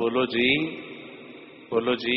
ਬੋਲੋ ਜੀ, ਬੋਲੋ ਜੀ।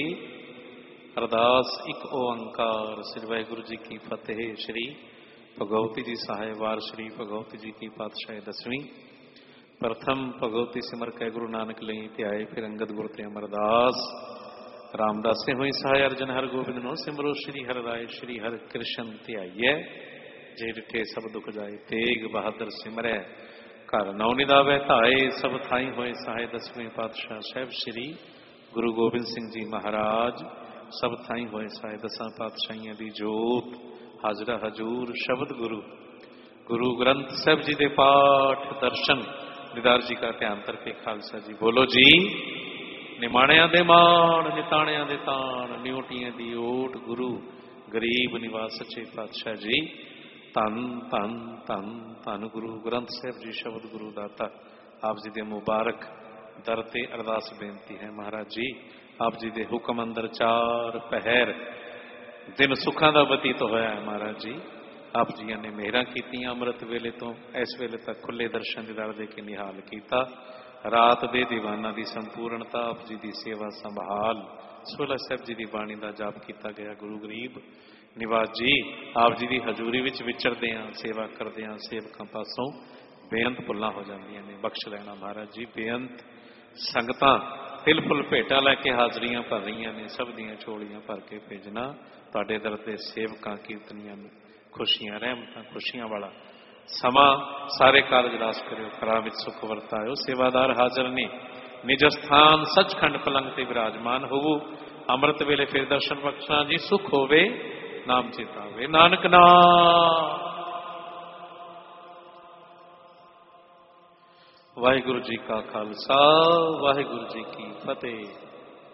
ਅਰਦਾਸ ਇੱਕ ਓੰਕਾਰ। ਸ੍ਰੀ ਵਾਹਿਗੁਰੂ ਜੀ ਕੀ ਫਤਿਹ। ਸ਼੍ਰੀ ਭਗਵਤੀ ਜੀ ਸਾਹਿਬਵਾਰ ਸ਼੍ਰੀ ਭਗਵਤੀ ਜੀ ਕੀ ਪਾਤਸ਼ਾਹੀ ਦਸਵੀਂ। ਪ੍ਰਥਮ ਭਗਵਤੀ ਸਿਮਰ ਕੈ ਗੁਰੂ ਨਾਨਕ ਲਈ ਧਿਆਏ, ਫਿਰ ਅੰਗਦ ਗੁਰ ਤੇ ਅਮਰਦਾਸ। ਰਾਮਦਾਸੇ ਹੋਈ ਸਹਾਇ ਅਰਜਨ ਹਰ ਗੋਬਿੰਦ ਨੂੰ ਸਿਮਰੋ, ਸ਼੍ਰੀ ਹਰਿ ਰਾਏ ਸ਼੍ਰੀ ਹਰਿ ਕ੍ਰਿਸ਼ਨ ਧਿਆਈਐ। ਜੇ ਡਿਠੇ ਸਭ ਦੁਖ ਜਾਏ, ਤੇਗ ਬਹਾਦਰ ਸਿਮਰੈ, ਘਰ ਨੌ ਨਿਦਾਵੈ ਧਾਏ। ਸਭ ਥਾਈ ਹੋਏ ਸਹਾਇ ਦਸਵੇਂ ਪਾਤਸ਼ਾਹ ਸਾਹਿਬ ਸ਼੍ਰੀ ਗੁਰੂ ਗੋਬਿੰਦ ਸਿੰਘ ਜੀ ਮਹਾਰਾਜ। ਸਭ ਥਾਈ ਹੋਏ ਸਹਾਇ ਦਸਾਂ ਪਾਤਸ਼ਾਹੀਆਂ ਦੀ ਜੋਤ। ਹਾਜ਼ਰਾ ਹਜੂਰ ਸ਼ਬਦ ਗੁਰੂ, ਗੁਰੂ ਗ੍ਰੰਥ ਸਾਹਿਬ ਜੀ ਦੇ ਪਾਠ ਦਰਸ਼ਨ ਦੀਦਾਰ ਜੀ ਕਾ ਧਿਆਨ ਕਰਕੇ ਖਾਲਸਾ ਜੀ ਬੋਲੋ ਜੀ। ਨਿਮਾਣਿਆਂ ਦੇ ਮਾਣ, ਨਿਤਾਣਿਆਂ ਦੇ ਤਾਣ, ਨਿਉਟੀਆਂ ਦੀ ਓਟ, ਗੁਰੂ ਗਰੀਬ ਨਿਵਾਸ ਸੱਚੇ ਪਾਤਸ਼ਾਹ ਜੀ। ਧੰਨ ਧੰਨ ਧੰਨ ਧੰਨ ਗੁਰੂ ਗ੍ਰੰਥ ਸਾਹਿਬ ਜੀ ਸ਼ਬਦ ਗੁਰੂ ਦਾਤਾ। ਆਪ ਜੀ ਦੇ ਮੁਬਾਰਕ ਦਰ ਤੇ ਅਰਦਾਸ ਬੇਨਤੀ ਹੈ ਮਹਾਰਾਜ ਜੀ, ਆਪ ਜੀ ਦੇ ਹੁਕਮ ਅੰਦਰ ਚਾਰ ਪਹਿਰ ਦਿਨ ਸੁੱਖਾਂ ਦਾ ਬਤੀਤ ਹੋਇਆ ਹੈ ਮਹਾਰਾਜ ਜੀ। ਆਪ ਜੀਆਂ ਨੇ ਮਿਹਰਾਂ ਕੀਤੀਆਂ, ਅੰਮ੍ਰਿਤ ਵੇਲੇ ਤੋਂ ਇਸ ਵੇਲੇ ਤੱਕ ਖੁੱਲੇ ਦਰਸ਼ਨ ਦੀਦਾਰ ਦੇ ਕੇ ਨਿਹਾਲ ਕੀਤਾ। ਰਾਤ ਦੇ ਦੀਵਾਨਾਂ ਦੀ ਸੰਪੂਰਨਤਾ, ਆਪ ਜੀ ਦੀ ਸੇਵਾ ਸੰਭਾਲ, ਸੋਹਲਾ ਸਾਹਿਬ ਜੀ ਦੀ ਬਾਣੀ ਦਾ ਜਾਪ ਕੀਤਾ ਗਿਆ। ਗੁਰੂ ਗਰੀਬ ਨਿਵਾਸ ਜੀ ਆਪ ਜੀ ਦੀ ਹਜ਼ੂਰੀ ਵਿੱਚ ਵਿਚਰਦੇ ਹਾਂ, ਸੇਵਾ ਕਰਦੇ ਹਾਂ, ਸੇਵਕਾਂ ਪਾਸੋਂ ਬੇਅੰਤ ਭੁੱਲਾਂ ਹੋ ਜਾਂਦੀਆਂ ਨੇ, ਬਖਸ਼ ਲੈਣਾ ਮਹਾਰਾਜ ਜੀ। ਬੇਅੰਤ ਸੰਗਤਾਂ ਤਿਲ ਫੁੱਲ ਭੇਟਾ ਲੈ ਕੇ ਹਾਜ਼ਰੀਆਂ ਭਰ ਰਹੀਆਂ ਨੇ, ਸਭ ਦੀਆਂ ਝੋਲੀਆਂ ਭਰ ਕੇ ਭੇਜਣਾ। ਤੁਹਾਡੇ ਦਰ ਦੇ ਸੇਵਕਾਂ ਕੀਰਤਨੀਆਂ ਨੂੰ ਖੁਸ਼ੀਆਂ ਰਹਿਮਤਾਂ ਖੁਸ਼ੀਆਂ ਵਾਲਾ ਸਮਾਂ ਸਾਰੇ ਕਾਰਜ ਰਾਸ ਕਰਿਓ, ਘਰਾਂ ਵਿੱਚ ਸੁੱਖ ਵਰਤਾਇਓ। ਸੇਵਾਦਾਰ ਹਾਜ਼ਰ ਨੇ, ਨਿਜ ਸਥਾਨ ਸੱਚਖੰਡ ਪਲੰਗ ਤੇ ਵਿਰਾਜਮਾਨ ਹੋਵੋ। ਅੰਮ੍ਰਿਤ ਵੇਲੇ ਫਿਰ ਦਰਸ਼ਨ ਬਖਸ਼ਣਾ ਜੀ, ਸੁੱਖ ਹੋਵੇ ਨਾਮ ਚੇਤਾਵੇ ਨਾਨਕ ਨਾਮ। ਵਾਹਿਗੁਰੂ ਜੀ ਕਾ ਖਾਲਸਾ, ਵਾਹਿਗੁਰੂ ਜੀ ਕੀ ਫਤਿਹ।